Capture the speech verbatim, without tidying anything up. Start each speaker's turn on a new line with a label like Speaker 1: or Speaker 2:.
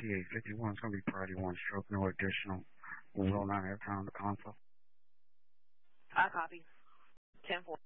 Speaker 1: eight fifty-one. It's going to be priority one stroke, no additional. We will not have time to console.
Speaker 2: I copy. ten four.